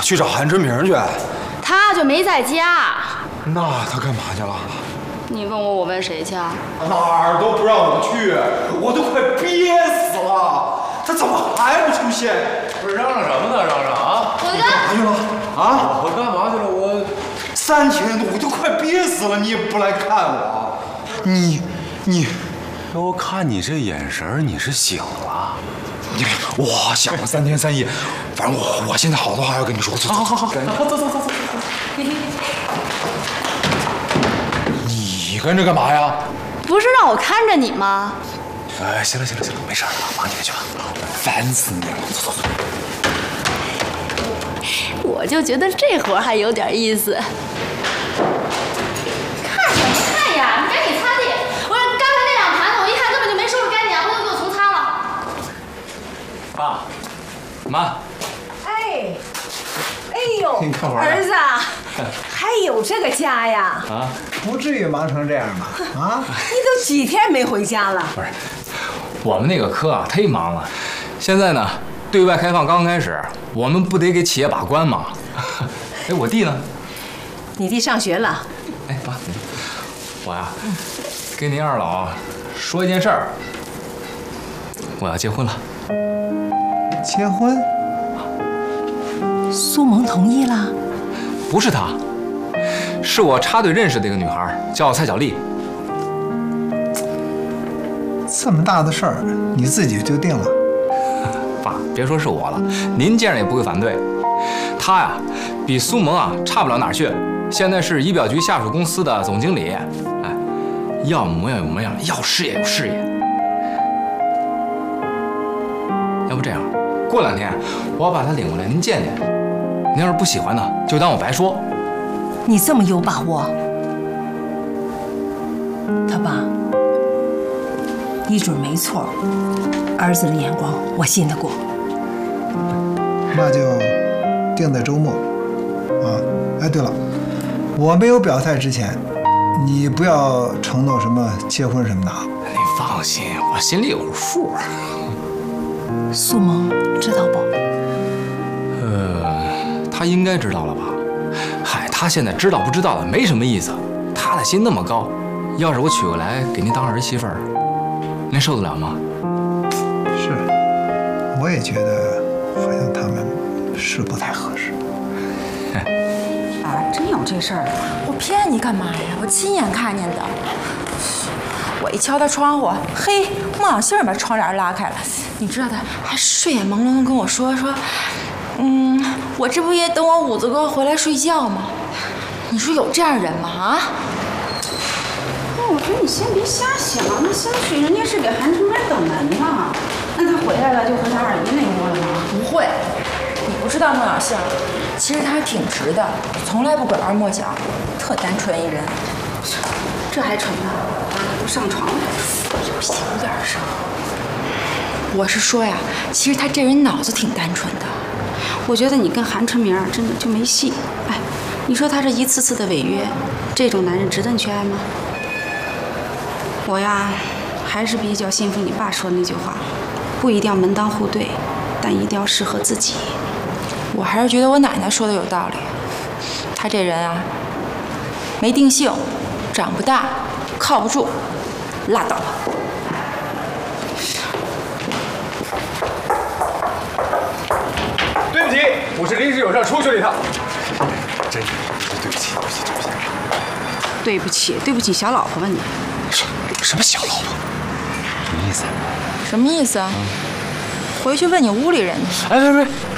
去找韩春明去。 他就没在家。 那他干嘛去了？ 你问我，我问谁去啊？ 哪儿都不让我去，我都快憋死了。他怎么还不出现？ 不是嚷嚷什么呢？嚷嚷啊！ 我干嘛去了？啊？ 我干嘛去了？我 3天多，我都快憋死了，你也不来看我。你， 我看你这眼神，你是醒了。 我想了3天3夜，反正我现在好多话要跟你说。走， 走。 你跟着干嘛呀？ 不是让我看着你吗？ 哎，行了，没事了，忙你的去吧，烦死你了。走。 我就觉得这活还有点意思。看什么看呀？你赶紧擦地！我说刚才那两盘子，我一看根本就没收拾干净，回头给我重擦了。 爸，妈。 哎呦，儿子，还有这个家呀？ 啊， 不至于忙成这样吧？啊， 你都几天没回家了？ 不是，我们那个科啊忒忙了，现在呢对外开放刚开始，我们不得给企业把关吗？哎，我弟呢？ 你弟上学了。 哎，妈，我呀，跟您二老说一件事儿，我要结婚了。 结婚？ 苏萌同意了？ 不是她，是我插队认识的一个女孩，叫蔡小丽。 这么大的事儿，你自己就定了？ 爸，别说是我了，您见着也不会反对。她呀，比苏萌啊差不了哪儿去，现在是仪表局下属公司的总经理。哎，要模样有模样，要事业有事业。要不这样，过2天我要把她领过来，您见见。您要是不喜欢呢，就当我白说。 你这么有把握？他爸，你准没错，儿子的眼光我信得过。 那就定在周末。啊，哎，对了，我没有表态之前，你不要承诺什么结婚什么的啊。 你放心，我心里有数。 苏萌知道不？ 他应该知道了吧？嗨，他现在知道不知道的没什么意思。他的心那么高，要是我娶过来给您当儿媳妇儿，您受得了吗？ 是，我也觉得好像他们是不太合适。 啊，真有这事儿？我骗你干嘛呀？我亲眼看见的。我一敲他窗户，嘿，莫小杏把窗帘拉开了。你知道他还睡眼朦胧地跟我说，我这不也等我五子哥回来睡觉吗？你说有这样人吗？啊？ 那我说你先别瞎想，那香水人家是给韩春明等门呢。那他回来了就和他二姨那窝了吗？ 不会，你不知道莫小杏，其实他还挺直的，从来不拐弯抹角，特单纯一人。 这还纯呢？都上床了， 有小点声。我是说呀，其实他这人脑子挺单纯的。 我觉得你跟韩春明真的就没戏。哎，你说他这一次次的违约，这种男人值得你去爱吗？我呀，还是比较信服你爸说的那句话，不一定要门当户对，但一定要适合自己。 我还是觉得我奶奶说的有道理。他这人啊，没定性，长不大，靠不住，拉倒吧。 对不起，我是临时有事出去了一趟。 真是对不起。 对不起，小老婆吧你。 什么小老婆？什么意思？ 什么意思啊？回去问你屋里人去。 哎，别，